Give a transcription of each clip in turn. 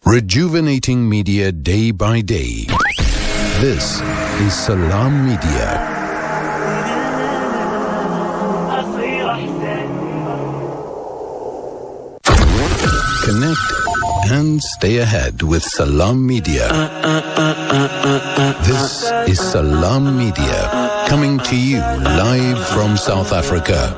Rejuvenating media day by day. This is Salam Media. Connect and stay ahead with Salam Media. This is Salam Media, coming to you live from South Africa.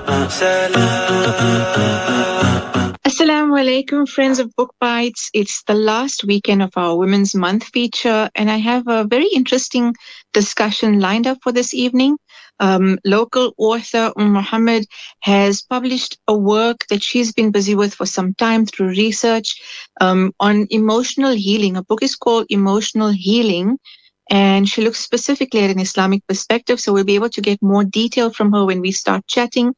Assalamu alaikum, friends of Book Bites. It's the last weekend of our Women's Month feature, and I have a very interesting discussion lined up for this evening. Local author Muhammad has published a work that she's been busy with for some time through research on emotional healing. A book is called Emotional Healing, and she looks specifically at an Islamic perspective, so we'll be able to get more detail from her when we start chatting.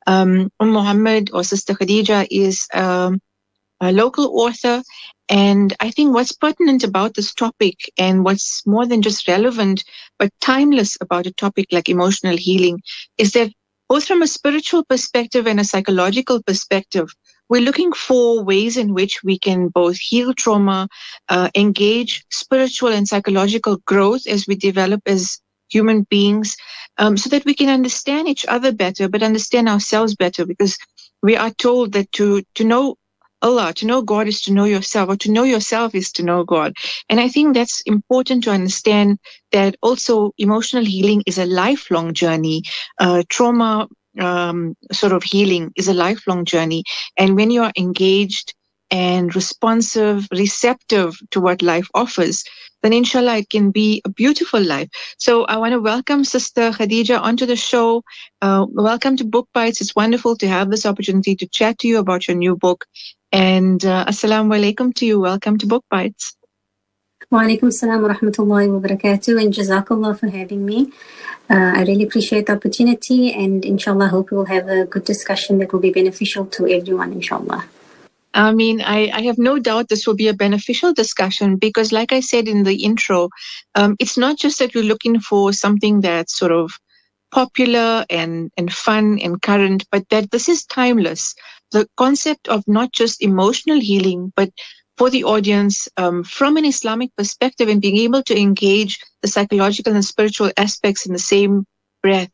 Muhammad, or Sister Khadija, is a local author, and I think what's pertinent about this topic, and what's more than just relevant but timeless about a topic like emotional healing, is that both from a spiritual perspective and a psychological perspective, we're looking for ways in which we can both heal trauma, engage spiritual and psychological growth as we develop as human beings, so that we can understand each other better, but understand ourselves better, because we are told that to know Allah, to know God, is to know yourself, or to know yourself is to know God. And I think that's important to understand, that also emotional healing is a lifelong journey. Trauma sort of healing is a lifelong journey. And when you are engaged and responsive, receptive to what life offers, then inshallah it can be a beautiful life. So I want to welcome Sister Khadija onto the show. Welcome to Book Bites. It's wonderful to have this opportunity to chat to you about your new book. And assalamu alaikum to you. Welcome to Book Bites. Wa alaikum salam wa rahmatullahi wa barakatuh, and jazakallah for having me. I really appreciate the opportunity, and inshallah hope we will have a good discussion that will be beneficial to everyone, inshallah. I mean, I have no doubt this will be a beneficial discussion, because like I said in the intro, it's not just that we're looking for something that's sort of popular and fun and current, but that this is timeless. The concept of not just emotional healing, but for the audience, from an Islamic perspective, and being able to engage the psychological and spiritual aspects in the same breath,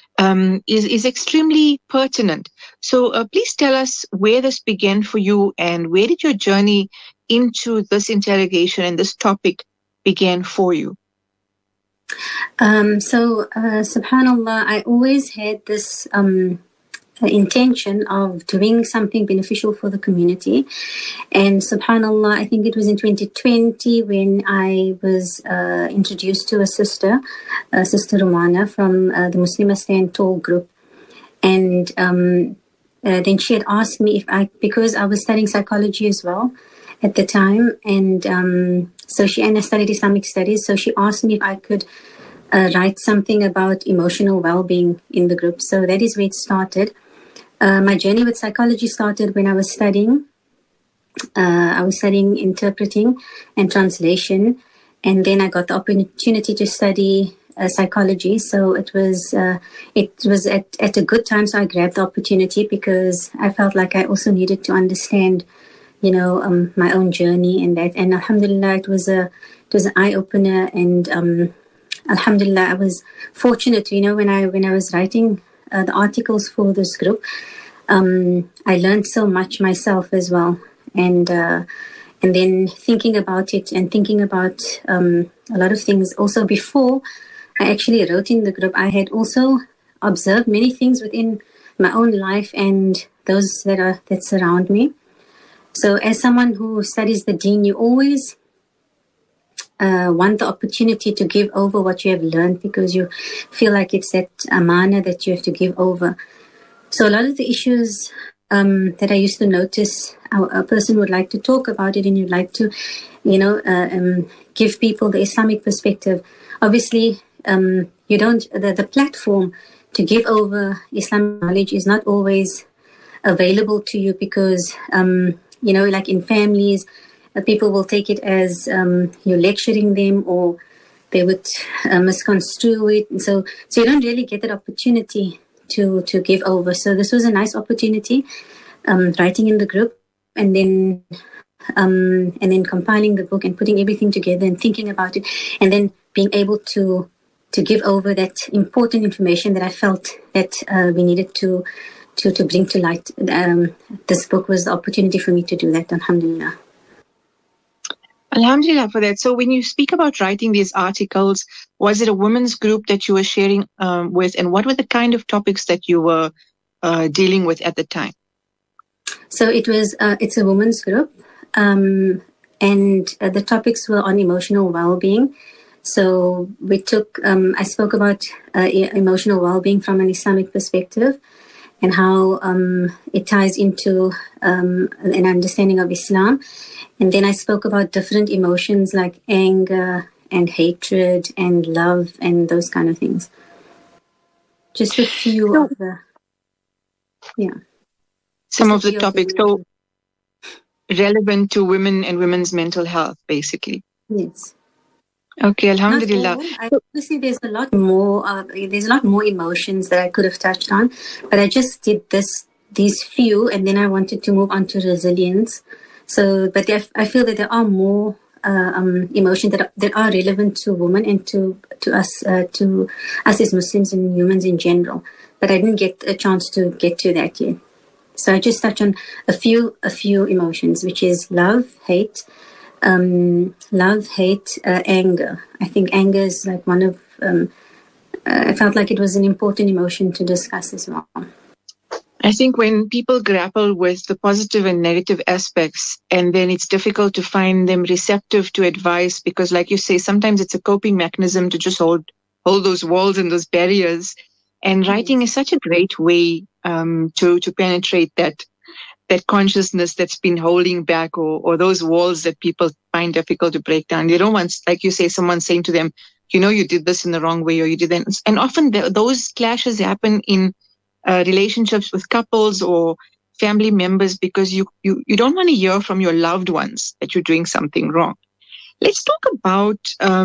is extremely pertinent. So please tell us where this began for you, and where did your journey into this interrogation and this topic began for you? Subhanallah, I always had this intention of doing something beneficial for the community. And subhanallah, I think it was in 2020 when I was introduced to a sister, Sister Romana from the Muslimah Stand Tall group. And then she had asked me if because I was studying psychology as well at the time, and I studied Islamic studies, so she asked me if I could write something about emotional well-being in the group. So that is where it started. My journey with psychology started when I was studying. I was studying interpreting and translation, and then I got the opportunity to study psychology. So it was at a good time. So I grabbed the opportunity, because I felt like I also needed to understand, my own journey and that. And alhamdulillah, it was an eye opener. And alhamdulillah, I was fortunate. When I was writing the articles for this group, I learned so much myself as well. And then thinking about it, and thinking about a lot of things. Also, before I actually wrote in the group, I had also observed many things within my own life and those that surround me. So as someone who studies the deen, you always want the opportunity to give over what you have learned, because you feel like it's that amana that you have to give over. So a lot of the issues that I used to notice, a person would like to talk about it, and you'd like to, give people the Islamic perspective. Obviously, you don't. The platform to give over Islamic knowledge is not always available to you, because like in families, people will take it as you're lecturing them, or they would misconstrue it. And so you don't really get that opportunity to give over. So this was a nice opportunity, writing in the group. And then and then compiling the book and putting everything together and thinking about it, and then being able to give over that important information that I felt that we needed to bring to light. This book was the opportunity for me to do that, alhamdulillah. Alhamdulillah for that. So when you speak about writing these articles, was it a women's group that you were sharing with, and what were the kind of topics that you were dealing with at the time? So it's a women's group, and the topics were on emotional well-being. So I spoke about emotional well-being from an Islamic perspective, and how it ties into an understanding of Islam. And then I spoke about different emotions like anger and hatred and love and those kind of things. Just a few of the, some of the topics. So relevant to women and women's mental health, basically. Yes. Okay, alhamdulillah. Obviously, there's a lot more. There's a lot more emotions that I could have touched on, but I just did these few, and then I wanted to move on to resilience. So, but I feel that there are more emotions that are relevant to women and to us as Muslims and humans in general. But I didn't get a chance to get to that yet. So I just touched on a few emotions, which is love, hate. Anger. I think anger is like one of, I felt like it was an important emotion to discuss as well. I think when people grapple with the positive and negative aspects, and then it's difficult to find them receptive to advice, because like you say, sometimes it's a coping mechanism to just hold those walls and those barriers. And writing is such a great way to penetrate that consciousness that's been holding back, or those walls that people find difficult to break down. They don't want, like you say, someone saying to them, you did this in the wrong way, or you did that. And often those clashes happen in relationships with couples or family members, because you don't want to hear from your loved ones that you're doing something wrong. Let's talk about,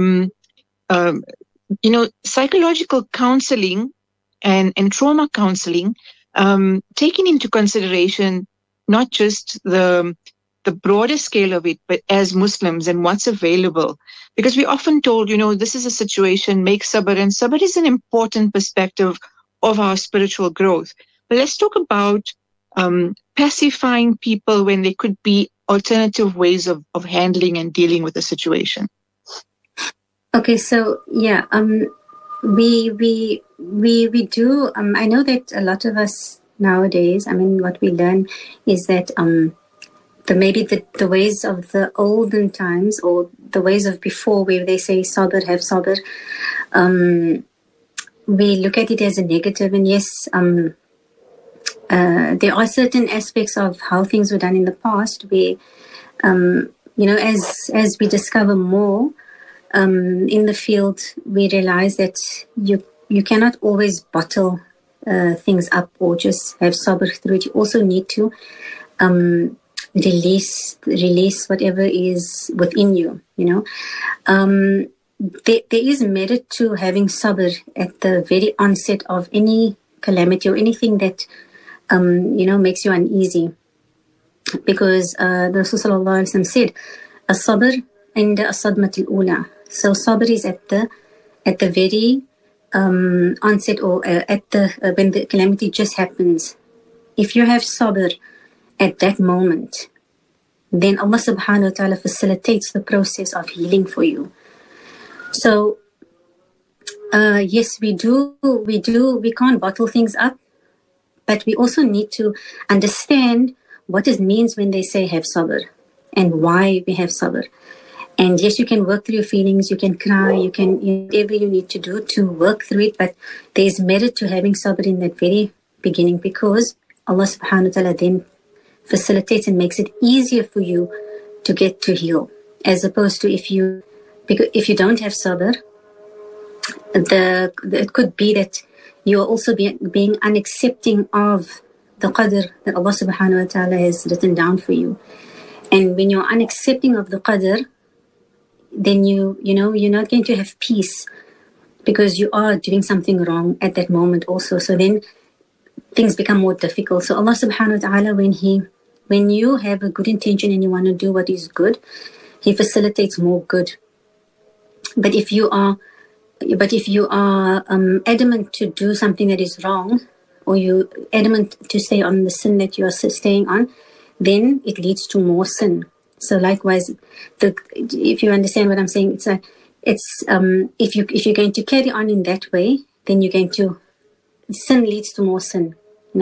psychological counseling and trauma counseling, taking into consideration not just the broader scale of it, but as Muslims and what's available. Because we're often told, this is a situation, make sabr, and sabr is an important perspective of our spiritual growth. But let's talk about pacifying people when there could be alternative ways of handling and dealing with the situation. Okay, so yeah, we do. I know that a lot of us nowadays, what we learn is that maybe the ways of the olden times, or the ways of before, where they say sabr, have sabr, we look at it as a negative. And yes, there are certain aspects of how things were done in the past where, as we discover more in the field, we realize that you cannot always bottle things up or just have sabr through it. You also need to release whatever is within you. There is merit to having sabr at the very onset of any calamity or anything that makes you uneasy, because the Rasul sallallahu alaihi wasallam said, "As-sabr inda as-sadmat al-ula." So sabr is at the very onset, or at the when the calamity just happens. If you have sabr at that moment, then Allah subhanahu wa ta'ala facilitates the process of healing for you. So yes, we can't bottle things up, but we also need to understand what it means when they say have sabr, and why we have sabr. And yes, you can work through your feelings, you can cry, you can whatever you need to do to work through it, but there is merit to having sabr in that very beginning, because Allah subhanahu wa ta'ala then facilitates and makes it easier for you to get to heal, as opposed to if you don't have sabr, it could be that you are also being unaccepting of the qadr that Allah subhanahu wa ta'ala has written down for you. And when you're unaccepting of the qadr, then you're not going to have peace, because you are doing something wrong at that moment also. So then things become more difficult. So Allah subhanahu wa ta'ala, when He when you have a good intention and you want to do what is good, He facilitates more good. But if you are adamant to do something that is wrong, or you adamant to stay on the sin that you are staying on, then it leads to more sin. So likewise, if you understand what I'm saying, if you're going to carry on in that way, then you're going to, sin leads to more sin,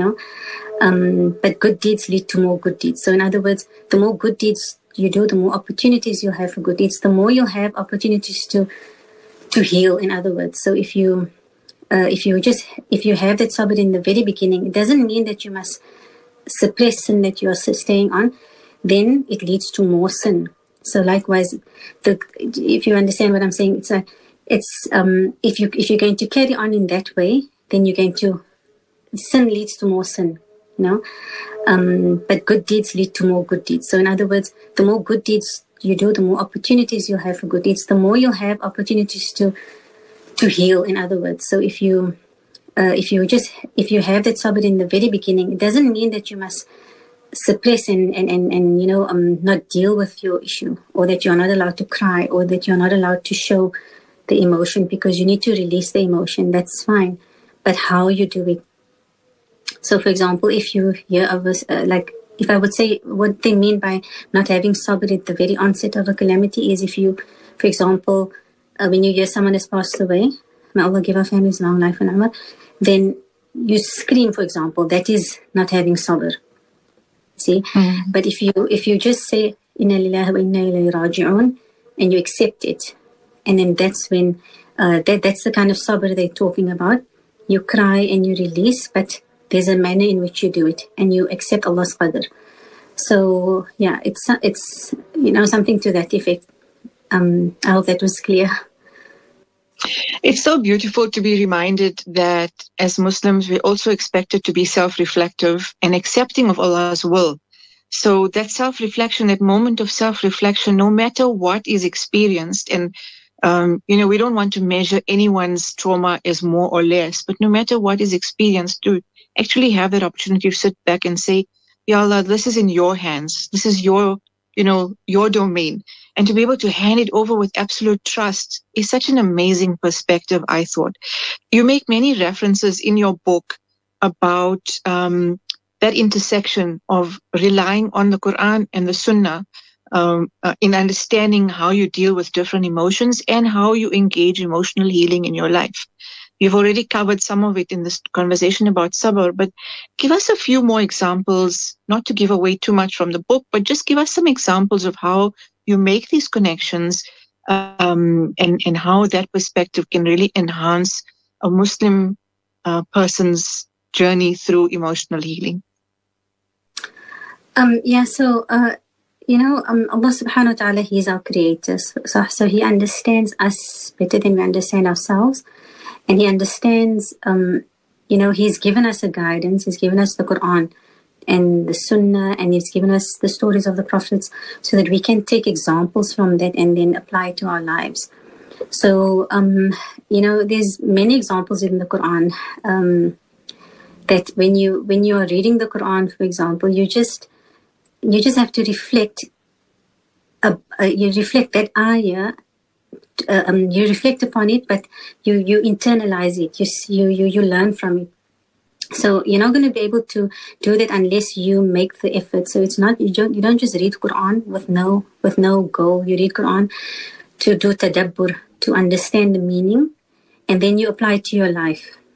but good deeds lead to more good deeds. So in other words, the more good deeds you do, the more opportunities you'll have for good deeds, the more you'll have opportunities to heal, in other words. So if you have that sabr in the very beginning, it doesn't mean that you must suppress sin that you are staying on, then it leads to more sin. So likewise, if you understand what I'm saying, if you're going to carry on in that way, then you're going to, sin leads to more sin, but good deeds lead to more good deeds. So in other words, the more good deeds you do, the more opportunities you'll have for good deeds, the more you'll have opportunities to heal, in other words. So if you have that sabr in the very beginning, it doesn't mean that you must suppress and not deal with your issue, or that you're not allowed to cry, or that you're not allowed to show the emotion, because you need to release the emotion. That's fine, but how you do it. So for example, if you hear of us, if I would say what they mean by not having sabr at the very onset of a calamity is, if you, for example, when you hear someone has passed away, may Allah give our families long life and umrah, then you scream, for example, that is not having sabr. See? Mm-hmm. But if you just say inna lillahi wa inna ilayhi raji'un, and you accept it, and then that's when that's the kind of sabr they're talking about. You cry and you release, but there's a manner in which you do it, and you accept Allah's qadr. So yeah, it's something to that effect. I hope that was clear. It's so beautiful to be reminded that as Muslims, we're also expected to be self-reflective and accepting of Allah's will. So that self-reflection, that moment of self-reflection, no matter what is experienced, and we don't want to measure anyone's trauma as more or less, but no matter what is experienced, to actually have that opportunity to sit back and say, Ya Allah, this is in your hands. This is your domain. And to be able to hand it over with absolute trust is such an amazing perspective, I thought. You make many references in your book about that intersection of relying on the Quran and the Sunnah in understanding how you deal with different emotions and how you engage emotional healing in your life. You've already covered some of it in this conversation about sabr, but give us a few more examples, not to give away too much from the book, but just give us some examples of how you make these connections and how that perspective can really enhance a Muslim person's journey through emotional healing. Allah subhanahu wa ta'ala, He is our creator. So He understands us better than we understand ourselves. And He understands, He's given us a guidance. He's given us the Quran and the Sunnah, and He's given us the stories of the Prophets so that we can take examples from that and then apply it to our lives. So, there's many examples in the Quran that when you are reading the Quran, for example, you just have to reflect. You reflect that ayah. You reflect upon it, but you internalize it. You learn from it. So you're not going to be able to do that unless you make the effort. So it's not, you don't just read Quran with no goal. You read Quran to do tadabbur, to understand the meaning, and then you apply it to your life.